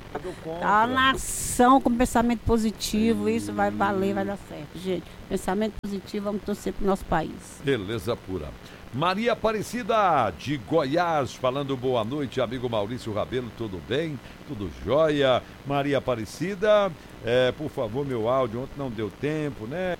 A nação com pensamento positivo, isso vai valer, vai dar certo, gente. Pensamento positivo, vamos torcer pro nosso país. Beleza pura. Maria Aparecida, de Goiás, falando boa noite, amigo Maurício Rabelo, tudo bem? Tudo jóia? Maria Aparecida, por favor, meu áudio, ontem não deu tempo, né?